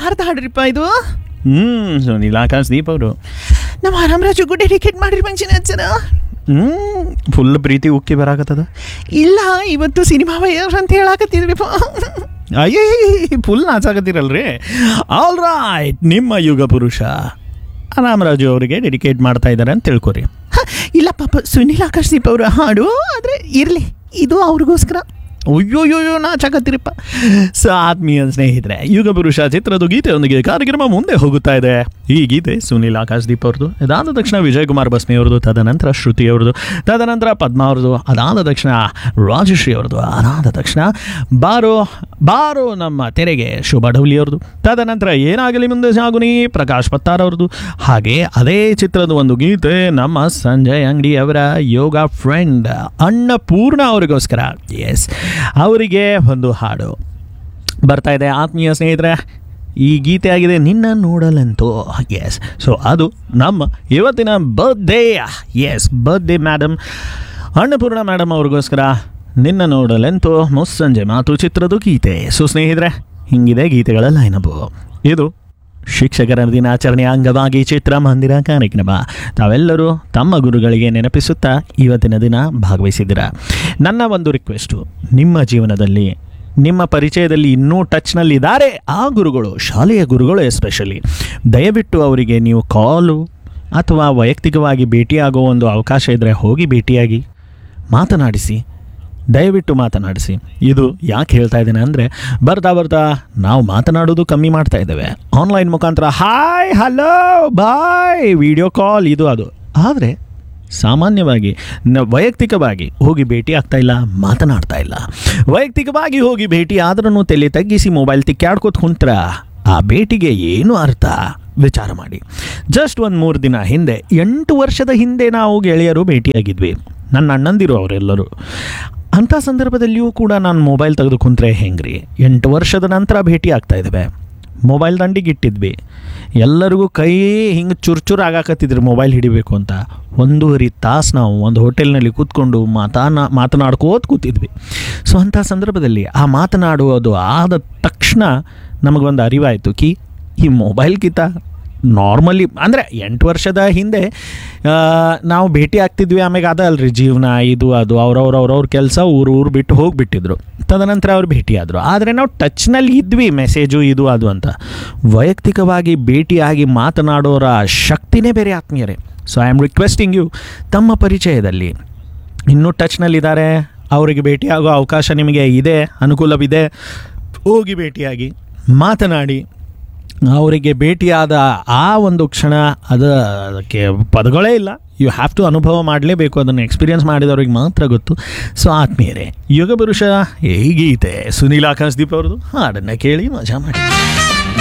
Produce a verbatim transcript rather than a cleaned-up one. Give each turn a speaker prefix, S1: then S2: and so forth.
S1: ಯಾರ್ದು ಹಾಡ್ರಿಪ್ಪ ಇದು? ಹ್ಞೂ ಸುನಿಲ್ ಆಕಾಶ್ ದೀಪ್ ಅವರು ನಮ್ಮ ರಾಮರಾಜುಗೂ ಡೆಡಿಕೇಟ್ ಮಾಡಿರಿ ಮಂಚಿನ ಹಚ್ಚನ. ಹ್ಞೂ ಫುಲ್ ಪ್ರೀತಿ ಉಕ್ಕಿ ಬರಾಕತ್ತದ. ಇಲ್ಲ ಇವತ್ತು ಸಿನಿಮಾ ವೈಯರ್ ಅಂತ ಹೇಳಾಕತ್ತಿದ್ರಿಪ್ಪ. ಅಯ್ಯೇ ಫುಲ್ ನಾಚಾಕತ್ತೀರಲ್ರಿ. ಆಲ್ ರೈಟ್, ನಿಮ್ಮ ಯುಗ ಪುರುಷ ರಾಮರಾಜು ಅವರಿಗೆ ಡೆಡಿಕೇಟ್ ಮಾಡ್ತಾ ಇದ್ದಾರೆ ಅಂತ ತಿಳ್ಕೊರಿ. ಇಲ್ಲ ಪಾಪ ಸುನಿಲ್ ಆಕಾಶ್ ದೀಪ್ ಅವರು ಹಾಡು, ಆದರೆ ಇರಲಿ ಇದು ಅವ್ರಿಗೋಸ್ಕರ. ಅಯ್ಯೋಯ್ಯೋ ನಾಚಾಕತ್ತೀರಿಪ್ಪ. ಸೊ ಆತ್ಮೀಯ ಸ್ನೇಹಿತರೆ, ಯುಗ ಪುರುಷ ಚಿತ್ರದ ಗೀತೆಯೊಂದಿಗೆ ಕಾರ್ಯಕ್ರಮ ಮುಂದೆ ಹೋಗುತ್ತಾ ಇದೆ. ಈ ಗೀತೆ ಸುನಿಲ್ ಆಕಾಶ್ ದೀಪ್ ಅವ್ರದ್ದು, ಅದಾದ ತಕ್ಷಣ ವಿಜಯ್ ಕುಮಾರ್ ಬಸ್ಮಿ ಅವ್ರದ್ದು, ತದನಂತರ ಶ್ರುತಿ ಅವ್ರದ್ದು, ತದನಂತರ ಪದ್ಮಾ ಅವ್ರದ್ದು, ಅದಾದ ತಕ್ಷಣ ರಾಜಶ್ರೀ ಅವ್ರದ್ದು, ಅದಾದ ತಕ್ಷಣ ಬಾರೋ ಬಾರೋ ನಮ್ಮ ತೆರೆಗೆ ಶೋಭಾ ಡೌಲಿ ಅವ್ರದ್ದು, ತದನಂತರ ಏನಾಗಲಿ ಮುಂದೆ ಸಾಗುನಿ ಪ್ರಕಾಶ್ ಪತ್ತಾರ್ ಅವ್ರದ್ದು, ಹಾಗೆ ಅದೇ ಚಿತ್ರದ ಒಂದು ಗೀತೆ ನಮ್ಮ ಸಂಜಯ್ ಅಂಗಡಿ ಅವರ ಯೋಗ ಫ್ರೆಂಡ್ ಅನ್ನಪೂರ್ಣ ಅವರಿಗೋಸ್ಕರ. ಎಸ್, ಅವರಿಗೆ ಒಂದು ಹಾಡು ಬರ್ತಾ ಇದೆ ಆತ್ಮೀಯ ಸ್ನೇಹಿತರೆ. ಈ ಗೀತೆ ಆಗಿದೆ ನಿನ್ನ ನೋಡಲಂತೂ. ಎಸ್, ಸೊ ಅದು ನಮ್ಮ ಇವತ್ತಿನ birthday. S, birthday madam Annapurna madam ಅವ್ರಿಗೋಸ್ಕರ ನಿನ್ನ ನೋಡಲಂತೂ ಮುಸ್ಸಂಜೆ ಮಾತು ಚಿತ್ರದ ಗೀತೆ. ಸೊ ಸ್ನೇಹಿತರೆ, ಹಿಂಗಿದೆ ಗೀತೆಗಳ ಲೈನಬು. ಇದು ಶಿಕ್ಷಕರ ದಿನಾಚರಣೆಯ ಅಂಗವಾಗಿ ಚಿತ್ರಮಂದಿರ ಕಾರ್ಯಕ್ರಮ. ತಾವೆಲ್ಲರೂ ತಮ್ಮ ಗುರುಗಳಿಗೆ ನೆನಪಿಸುತ್ತಾ ಇವತ್ತಿನ ದಿನ ಭಾಗವಹಿಸಿದ್ದೀರ. ನನ್ನ ಒಂದು ರಿಕ್ವೆಸ್ಟು, ನಿಮ್ಮ ಜೀವನದಲ್ಲಿ ನಿಮ್ಮ ಪರಿಚಯದಲ್ಲಿ ಇನ್ನೂ ಟಚ್ನಲ್ಲಿದ್ದಾರೆ ಆ ಗುರುಗಳು, ಶಾಲೆಯ ಗುರುಗಳು ಎಸ್ಪೆಷಲಿ, ದಯವಿಟ್ಟು ಅವರಿಗೆ ನೀವು ಕಾಲು ಅಥವಾ ವೈಯಕ್ತಿಕವಾಗಿ ಭೇಟಿಯಾಗೋ ಒಂದು ಅವಕಾಶ ಇದ್ದರೆ ಹೋಗಿ ಭೇಟಿಯಾಗಿ ಮಾತನಾಡಿಸಿ, ದಯವಿಟ್ಟು ಮಾತನಾಡಿಸಿ. ಇದು ಯಾಕೆ ಹೇಳ್ತಾ ಇದ್ದೇನೆ ಅಂದರೆ, ಬರ್ತಾ ಬರ್ತಾ ನಾವು ಮಾತನಾಡೋದು ಕಮ್ಮಿ ಮಾಡ್ತಾ ಇದ್ದೇವೆ. ಆನ್ಲೈನ್ ಮುಖಾಂತರ ಹಾಯ್ ಹಲೋ ಬಾಯ್ ವಿಡಿಯೋ ಕಾಲ್ ಇದು ಅದು, ಆದರೆ ಸಾಮಾನ್ಯವಾಗಿ ನ ವೈಯಕ್ತಿಕವಾಗಿ ಹೋಗಿ ಭೇಟಿ ಆಗ್ತಾ ಇಲ್ಲ, ಮಾತನಾಡ್ತಾ ಇಲ್ಲ. ವೈಯಕ್ತಿಕವಾಗಿ ಹೋಗಿ ಭೇಟಿ ಆದ್ರೂ ತಲೆ ತಗ್ಗಿಸಿ ಮೊಬೈಲ್ ತಿಕ್ಕಾಡ್ಕೋತ ಕುಂತ್ರ ಆ ಭೇಟಿಗೆ ಏನು ಅರ್ಥ? ವಿಚಾರ ಮಾಡಿ. ಜಸ್ಟ್ ಒಂದು ಮೂರು ದಿನ ಹಿಂದೆ, ಎಂಟು ವರ್ಷದ ಹಿಂದೆ ನಾವು ಗೆಳೆಯರು ಭೇಟಿಯಾಗಿದ್ವಿ, ನನ್ನ ಅಣ್ಣಂದಿರು ಅವರೆಲ್ಲರೂ. ಅಂಥ ಸಂದರ್ಭದಲ್ಲಿಯೂ ಕೂಡ ನಾನು ಮೊಬೈಲ್ ತೆಗೆದು ಕುಂತ್ರೆ ಹೆಂಗ್ರಿ? ಎಂಟು ವರ್ಷದ ನಂತರ ಭೇಟಿ ಆಗ್ತಾ ಇದ್ದೇವೆ, ಮೊಬೈಲ್ ದಂಡಿಗೆ ಇಟ್ಟಿದ್ವಿ, ಎಲ್ಲರಿಗೂ ಕೈ ಹಿಂಗೆ ಚುರ್ಚುರು ಆಗಾಕತ್ತಿದ್ರು ಮೊಬೈಲ್ ಹಿಡಿಬೇಕು ಅಂತ. ಒಂದೂವರೆ ತಾಸು ನಾವು ಒಂದು ಹೋಟೆಲ್ನಲ್ಲಿ ಕೂತ್ಕೊಂಡು ಮಾತನಾ ಮಾತನಾಡ್ಕೋತ ಕೂತಿದ್ವಿ. ಸೊ ಅಂಥ ಸಂದರ್ಭದಲ್ಲಿ ಆ ಮಾತನಾಡುವುದು ಆದ ತಕ್ಷಣ ನಮಗೊಂದು ಅರಿವಾಯಿತು ಕಿ ಈ ಮೊಬೈಲ್ಗಿಂತ ನಾರ್ಮಲಿ ಅಂದರೆ ಎಂಟು ವರ್ಷದ ಹಿಂದೆ ನಾವು ಭೇಟಿ ಆಗ್ತಿದ್ವಿ, ಆಮೇಲೆ ಅದ ಅಲ್ರಿ ಜೀವನ ಇದು ಅದು, ಅವ್ರವ್ರು ಅವ್ರವ್ರ ಕೆಲಸ ಊರು ಊರು ಬಿಟ್ಟು ಹೋಗಿಬಿಟ್ಟಿದ್ರು. ತದನಂತರ ಅವ್ರು ಭೇಟಿಯಾದರು. ಆದರೆ ನಾವು ಟಚ್ನಲ್ಲಿ ಇದ್ವಿ, ಮೆಸೇಜು ಇದು ಅದು ಅಂತ. ವೈಯಕ್ತಿಕವಾಗಿ ಭೇಟಿಯಾಗಿ ಮಾತನಾಡೋರ ಶಕ್ತಿನೇ ಬೇರೆ ಆತ್ಮೀಯರೇ. So I am requesting you, ತಮ್ಮ ಪರಿಚಯದಲ್ಲಿ ಇನ್ನೂ ಟಚ್ನಲ್ಲಿದ್ದಾರೆ, ಅವರಿಗೆ ಭೇಟಿಯಾಗೋ ಅವಕಾಶ ನಿಮಗೆ ಇದೆ, ಅನುಕೂಲವಿದೆ, ಹೋಗಿ ಭೇಟಿಯಾಗಿ ಮಾತನಾಡಿ. ಅವರಿಗೆ ಭೇಟಿಯಾದ ಆ ಒಂದು ಕ್ಷಣ ಅದು ಅದಕ್ಕೆ ಪದಗಳೇ ಇಲ್ಲ. ಯು ಹ್ಯಾವ್ ಟು ಅನುಭವ ಮಾಡಲೇಬೇಕು, ಅದನ್ನು ಎಕ್ಸ್ಪೀರಿಯನ್ಸ್ ಮಾಡಿದವ್ರಿಗೆ ಮಾತ್ರ ಗೊತ್ತು. ಸೊ ಆತ್ಮೀಯರೇ, ಯುಗ ಪುರುಷ ಈ ಗೀತೆ ಸುನಿಲ್ ಆಕಾಶ್ ದೀಪ್ ಅವ್ರದ್ದು ಹಾಡನ್ನು ಕೇಳಿ ಮಜಾ ಮಾಡಿ.